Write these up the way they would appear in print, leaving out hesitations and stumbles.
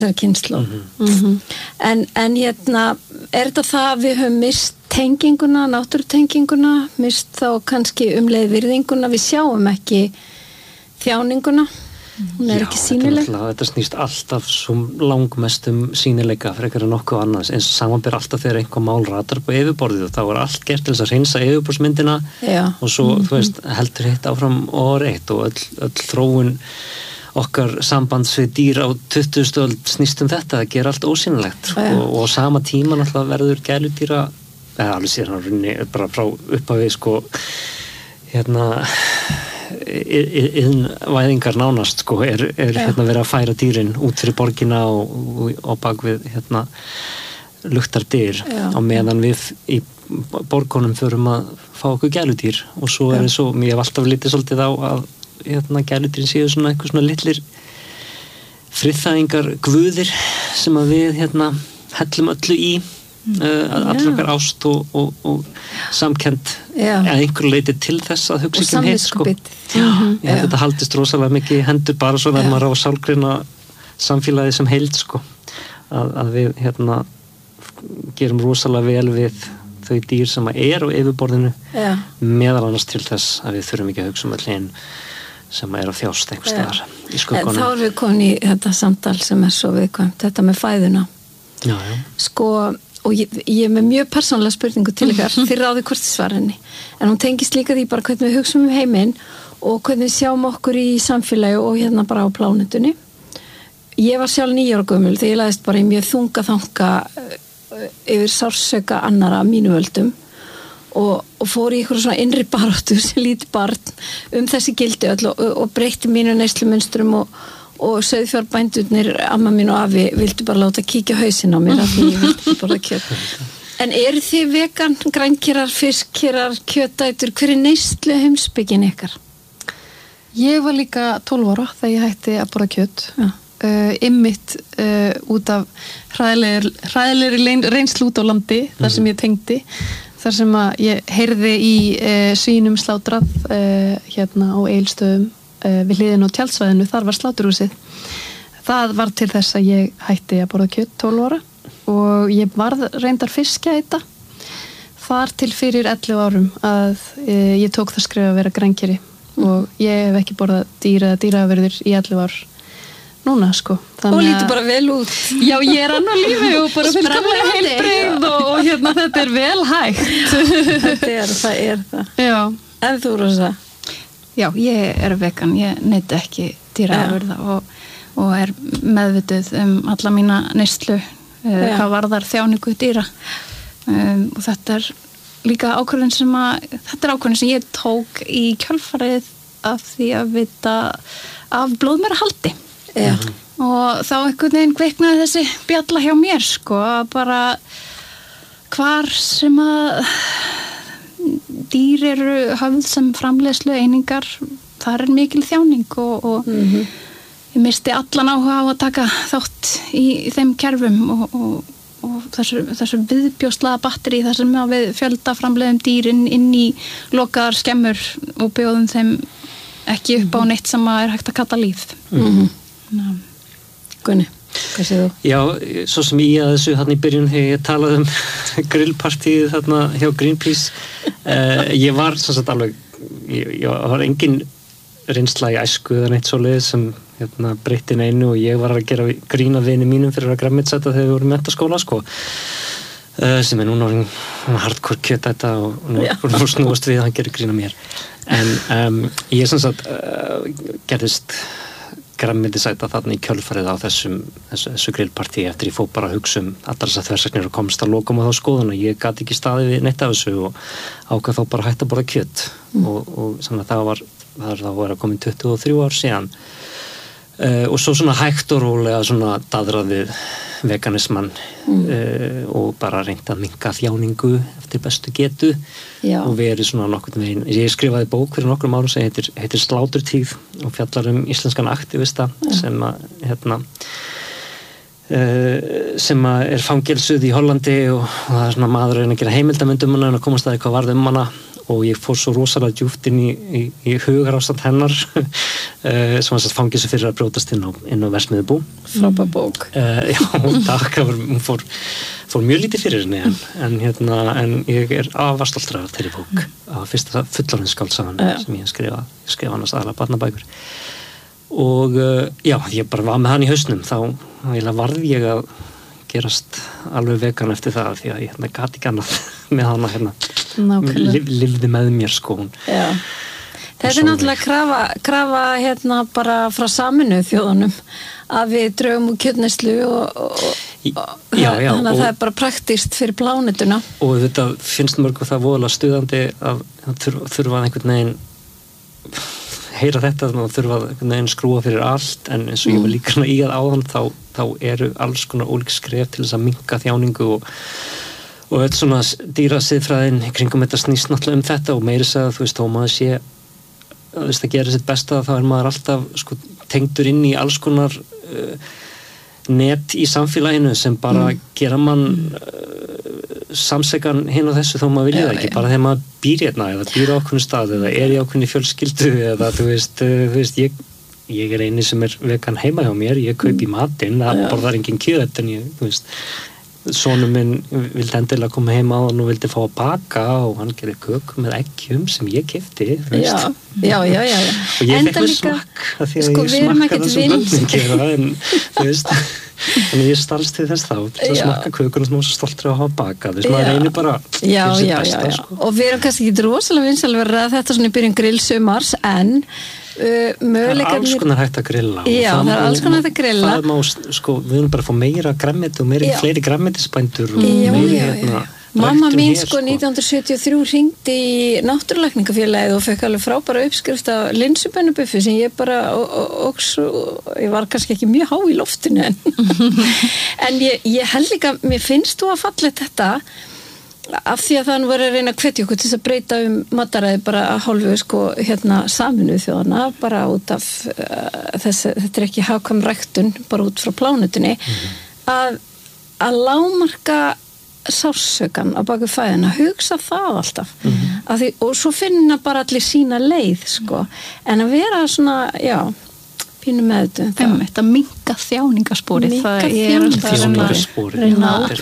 kynslóð. En hérna, þetta það við höfum mist tenginguna, náttúrutenginguna, mist þá kannski leið virðinguna, við sjáum ekki þjáninguna, hún ekki sýnileg. Þetta snýst alltaf svo langmestum sýnileika frekar en nokkuð annars, eins og samanber alltaf þegar einhver mál ratar på yfirborðið og þá allt gert til þess að hreinsa yfirborðsmyndina og svo, þú veist, heldur hitt áfram og reitt og öll þróun okkar sambands við dýr á 20. öld snýst þetta að gera allt ósýnilegt og sama tíma náttúrulega verður gæludýra alveg sér hann bara frá upphafi sko hérna iðnvæðingar nánast sko er hérna verið að færa dýrin út fyrir borgina og bak við hérna luktardyr á meðan við í borgunum förum að fá okkur gæludýr og svo svo, ég hef alltaf litið svolítið á að hérna gæludýrin séu svona eitthvað svona litlir friðþægingar guðir sem að við hérna hellum öllu í allir okkar ást og samkennd að einhverju leiti til þess að hugsa ekki heitt sko. Þetta haldist rosalega mikið í hendur bara svo þegar maður á að sálgreina samfélagið sem heild sko að við hérna gerum rosalega vel við þau dýr sem á yfirborðinu meðal annars til þess að við þurfum ekki að hugsa öll sem að þjást einhvers staðar í skuggunum. Þá erum við komin í þetta samtal sem svo viðkvæmt, þetta með fæðuna. Sko, og ég er með mjög persónulega spurningu til ykkar fyrir áður hvort svar henni, en hún tengist líka því bara hvernig við hugsum heiminn og hvernig við sjáum okkur í samfélagi og hérna bara á plánetunni. Ég var sjálf 9 ára gömul þegar ég læðist bara í mjög þunga yfir sársauka annara mínu völdum og fór í eitthvað svona innri baráttu sem lítið barn þessi gildi öll og breytti mínu neyslumynstrum og sauðfjárbændurnir, amma mín og afi vildu bara láta kíkja hausinn á mér af því ég vildi bara kjöt. En eru þið vegan, grænkerar, fiskkerar, kjötætur, hver neyslu heimsbyggin ykkar? Ég var líka 12 ára þegar ég hætti að borða kjöt. Einmitt út af hræðilegri reynslu út á landi þar sem ég tengdi, þar sem að ég heyrði í svínum slátrað hérna á Egilsstöðum við hliðin á tjaldsvæðinu, þar var sláturhúsið. Það var til þess að ég hætti að borða kjöt 12 ára og ég varð reyndar fiskgæta þar til fyrir 11 árum að ég tók það skref að vera grænkeri og ég hef ekki borðað dýraafurðir í 11 ár núna sko. Og lítur bara vel út. Já, ég er enn á lífi og bara fullkomlega heilbrigð og hérna þetta er vel hægt. Það er það. Já. En þú, Rósa? Já, ég er vegan, ég neyti ekki dýraafurða og er meðvituð alla mína neyslu hvað varðar þjáningu dýra og þetta er líka ákvörðun sem ég tók í kjölfarið af því að vita af blóðmerahaldi og þá einhvern veginn kviknaði þessi bjalla hjá mér sko, bara hvar sem að dýr eru höfð sem framleiðslu einingar, þar er mikil þjáning og ég misti allan áhuga á að taka þátt í þeim kerfum og þessu viðbjóðslaða batteri þar sem við fjölda framleiðum dýrin inn í lokaðar skemmur og bjóðum þeim ekki upp á neitt sem er hægt að kalla líf. Gunni, hvað segir þú? Já, svo sem ég að þessu þarna í byrjun þegar ég talaði grillpartíð þarna hjá Greenpeace ég var svo sagt alveg ég var engin reynsla í æsku eða neitt svoleiðis sem breytti neinu og ég var að gera grína vini mínum fyrir að grænmetisæta þegar við vorum í menntaskóla sko sem núna hardcore kjötæta og nú snúast við að hann gerir grína mér en ég sem sagt gerðist grænmetisæta þarna í kjölfarið á þessu grillpartí eftir ég fór bara að hugsa allar þessar þversagnir og komst að lokum á þá skoðun og ég gat ekki staðið við neitt af þessu og ákvað þá bara hægt að borða kjöt og svona það var að komin 23 ár síðan og svo svona hægt og rólega svona daðrað við veganisman og bara reynt að minnka þjáningu eftir bestu getu og verið svona nokkurn veginn ég skrifaði bók fyrir nokkrum árum sem heitir Sláturtíð og fjallar íslenskan aktivista sem að sem er fangelsuð í Hollandi og það er svona maður að gera heimildamynd hana en að komast að eitthvað varð hana og ég fór svo rosalega djúpt inn í hugarástand hennar sem var fangið sér fyrir að brjótast inn á Versmiðjubú. Frábær bók. Já, takk, hún fór mjög lítið fyrir henni en ég afar stoltur af þeirri bók, af fyrsta fullorðinsskáldsagan sem ég skrifa annars aðalega barnabækur. Og já, ég bara var með hann í hausnum, þá varð ég að gerast alveg vegan eftir það því að ég gat ekki annað með hana lifði með mér sko. Já. Þetta náttúrulega krafa bara frá Sameinuðu þjóðunum að við draugum úr kjötneyslu og þannig að það bara praktískt fyrir plánetuna. Og þetta finnst mörgum það voðalega stuðandi að þurfa einhvern veginn heyra þetta, þannig að þurfa einhvern veginn skrúa fyrir allt, en eins og ég var líka í að áðan þá eru alls konar ólík skref til þess að minnka þjáningu og öll svona dýrasiðfræðin í kringum þetta snýst náttúrulega þetta og meiri segja, þú veist, þó maður sé að gera sitt besta, þá maður alltaf tengdur inn í alls konar net í samfélaginu sem bara gera mann samsekan hinn á þessu þó maður vilja það ekki, bara þegar maður býr hérna eða býr á ákveðnu stað eða í ákveðnu fjölskyldu eða þú veist ég eini sem vegan heima hjá mér, ég kaupi matinn, það borðar engin kjöt en þú veist sonur minn vildi endilega koma heima á hann og vildi fá að baka og hann gerði köku með eggjum sem ég keypti, þú veist. Já. Og ég fekk með smakk af því að ég smakka það sem börnin gera en þú veist en ég stalst til þess að smakka kökuna sem hún svo stoltur að hafa bakað, þú veist, maður reynir bara besta, sko. Og við erum kannski ekki rosalega vinsælir að þetta svona í byrjun grillsumars en það er alls konar hægt að grilla það er alls konar hægt að grilla við erum bara að fá meira gremmeti og fleiri gremmetisbændur mamma mín 1973 hringdi í náttúrulækningafélagið og fekk alveg frábæra uppskrift af linsubönnubuffi sem ég bara ég var kannski ekki mjög há í loftinu en ég held líka, mér finnst þú að falla þetta af því að þann var að reyna að hvetja okkur til þess að breyta mataræði bara að hálfu Sameinuðu þjóðana bara út af þetta ekki hagkvæm ræktun bara út frá plánutunni að lágmarka sársaukan á baku fæðina, hugsa það alltaf og svo finna bara allir sína leið en að vera svona, pínu með þetta minnka þjáningasporið þjáningasporið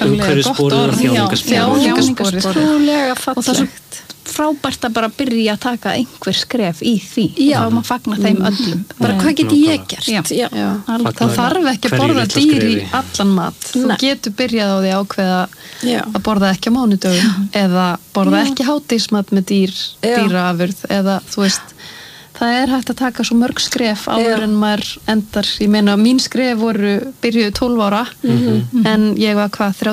og þjáningasporið og það er svo frábært að bara byrja að taka einhver skref í því og þá maður fagna þeim öllum bara hvað get ég gert það þarf ekki að borða dýr í allan mat þú getur byrjað á því ákveða að borða ekki á mánudögum eða borða ekki hádegismat með dýraafurð eða þú veist það er hægt að taka svo mörg skref áður en maður endar, ég meina mín skref byrjuðu 12 ára en ég var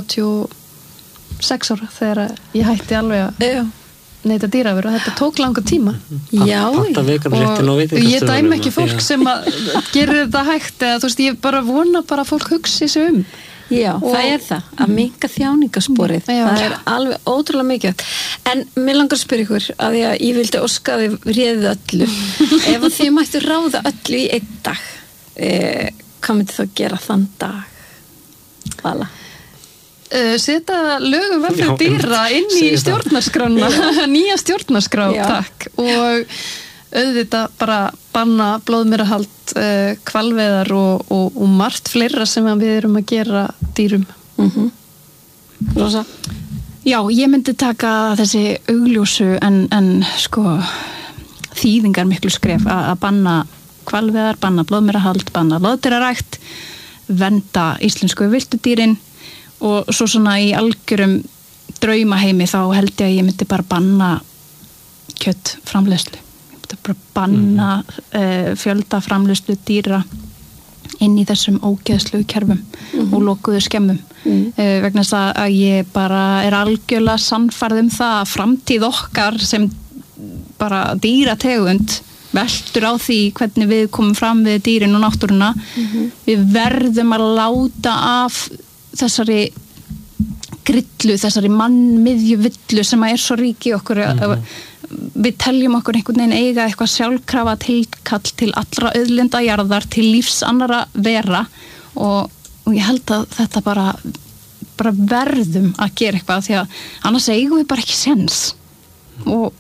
36 ára þegar ég hætti alveg að neita dýraafurð og þetta tók langa tíma og ég dæmi ekki fólk sem að gerir þetta hægt eða þú veist, ég bara vona bara að fólk hugsi sig það er það, að minnka þjáningasporið það er alveg ótrúlega mikið en mér langar að spyrja ykkur að því að ég vildi óska að þið réðið öllu ef þið mættu ráða öllu í einn dag hvað myndi þá gera þann dag Vala? Setja lögum velfrið dýra inn í stjórnarskrána nýja stjórnarskrá, takk og auðvitað bara banna blóðmerahald, hvalveiðar og margt fleira sem við erum að gera dýrum. Rósa? Já, ég myndi taka þessi augljósu en þýðingar miklu skref að banna hvalveiðar, banna blóðmerahald, banna loðdýrarækt, vernda íslensku villtudýrin og svo svona í algjörum draumaheimi þá held ég að ég myndi bara banna kjötframleiðslu. Ég myndi bara banna fjöldaframleiðslu dýra inn í þessum ógeðslu kerfum og lokuðu skemmum vegna þess að ég bara er algjörlega sannfærð það að framtíð okkar sem bara dýrategund veltur á því hvernig við komum fram við dýrin og náttúruna við verðum að láta af þessari grillu, þessari mannmiðjuvillu sem er svo rík í okkur við teljum okkur einhvern veginn eiga eitthvað sjálfkrafa tilkall til allra auðlinda jarðar, til lífs annara vera og ég held að þetta bara verðum að gera eitthvað því að annars eigum við bara ekki séns og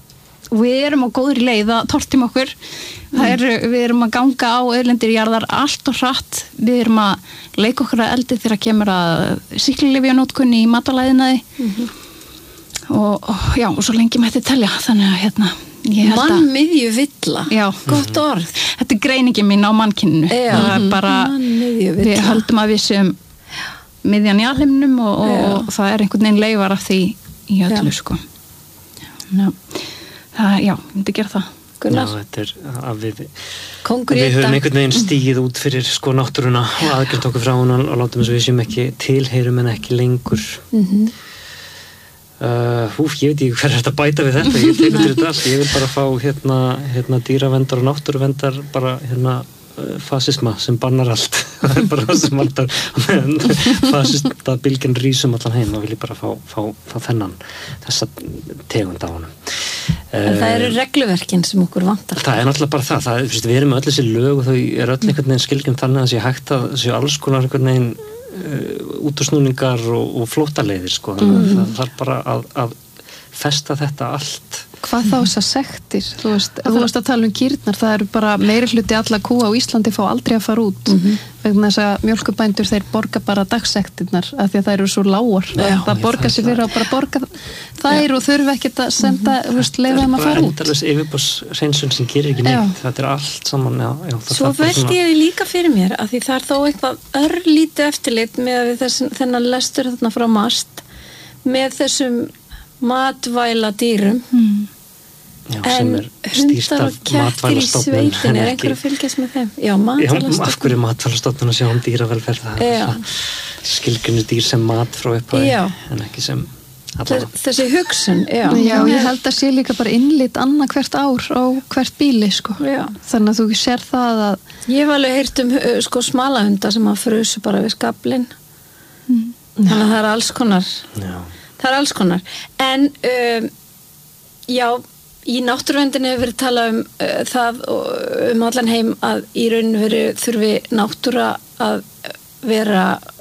við erum á góðri leið að tortíma okkur. Við erum að ganga á auðlindir jarðar allt og hratt. Við erum að leika okkur að eldi þegar kemur að sýklalyfjanótkunni í matvælaíðnaði. Og svo lengi mætti telja. Þannig að mannmiðju villa. Já. Gott orð. Þetta greiningin mín á mannkyninu. Það bara, við höldum að við séum miðjan í alheimnum og það einhvern veginn leifar af því í öllu, sko. Ég myndi gera það. Gunnar? Já, þetta að við höfum einhvern veginn stíð út fyrir sko náttúruna og aðgjönd okkur frá hana og látum þess að við séum ekki tilheyrum en ekki lengur. Ég veit ekki hver þetta bæta við þetta, ég tekur þetta allt, ég vil bara fá hérna dýravendar og náttúruvendar bara fasisma sem bannar allt. Það bara það sem alltaf fasista bylgjan rísum allan heim og vil ég bara fá þessa tegund á honum. En það eru regluverkin sem okkur vantar. Það náttúrulega bara það við erum með öll þessi lög og þau öll einhvern veginn skilgjum þannig að það sé hægt að það sé alls konar einhvern veginn útúrsnúningar og flóttaleiðir, sko. Það þarf bara að festa þetta allt. Hvað þá þessar sektir? Þú veist að tala kýrnar, það eru bara meiri hluti alla kúa á Íslandi fá aldrei að fara út vegna þess að mjólkurbændur þeir borga bara dagsektirnar af því að það eru svo lágar. Það borgar sér fyrir að bara borga þær og þurfi ekkert að senda leiða þeim að fara út. Það er bara yfirborðshreinsun sem gerir ekki neitt. Þetta er allt saman. Svo velti ég því líka fyrir mér að því það er þó eitthvað örlítið eftirlit með þennan lestur þarna frá MAST með þessum matvæla dýrum en hundar og kettir í sveitin er einhver að fylgjast með þeim? Já, matvælastofnun. Af hverju matvælastofnun að sjá dýravelferð? Það er skilgrunni dýr sem mat frá upphæði en ekki sem allavega. Þessi hugsun, Já, ég held að sé líka bara innlit annað hvert ár á hvert bíli, sko. Þannig að þú sér það að ég hef alveg heyrt sko smalahunda sem að frusu bara við skaflinn. Þannig að það er alls konar. Það er alls konar. En í náttúruverndinni hefur verið talað það allan heim að í raun þurfi náttúra að vera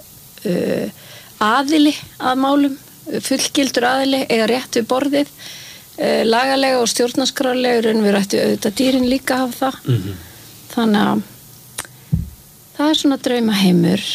aðili að málum, fullgildur aðili, eiga rétt við borðið, lagalega og stjórnarskrárlega, í raun ættu auðvitað dýrin líka að hafa það. Þannig að það er svona draumaheimur.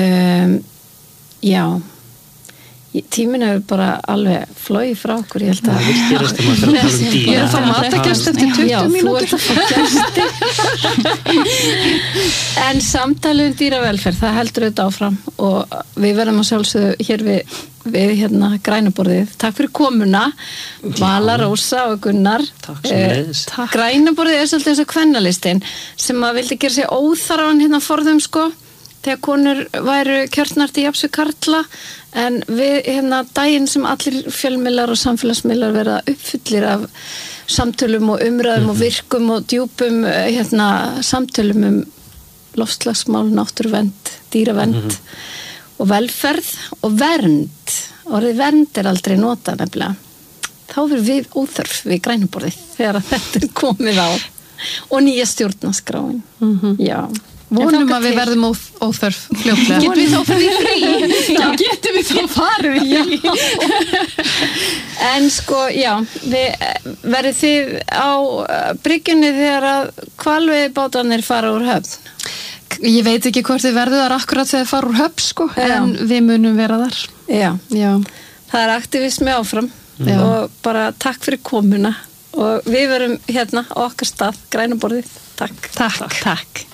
Tíminn hefur bara alveg flogið frá okkur, ég held að ég er að fá matakast eftir 20 mínútur. Þú ert að fá gesti. En samtali dýravelferð, það heldur auðvitað áfram og við verðum að sjálfsögðu hér við grænaborðið. Takk fyrir komuna, Vala, Rósa og Gunnar. Takk sem leiðis. Grænaborðið er svolítið eins og kvennalistin sem að vildi gera sig óþarfan forðum, sko, þegar konur væru kjörnar til jafns við karla. En við daginn sem allir fjölmiðlar og samfélagsmiðlar verða uppfullir af samtölum og umræðum og virkum og djúpum samtölum loftslagsmál, náttúruvernd, dýravernd og velferð og vernd. Orðið vernd er aldrei notað nefnilega. Þá verður við óþörf við grænuborðið þegar þetta er komið á og nýja stjórnarskráin. Já. Vonum að við verðum óþörf fljótlega. Getum við þá farið frí? Getum við þá farið frí? En sko, verður þið á bryggjunni þegar að hvalveiðibátarnir fara úr höfn? Ég veit ekki hvort þið verður þar akkurat þegar þið fara úr höfn, sko, en við munum vera þar. Já. Það er aktivismi áfram og bara takk fyrir komuna og við verum á okkar stað, Grænaborðið. Takk.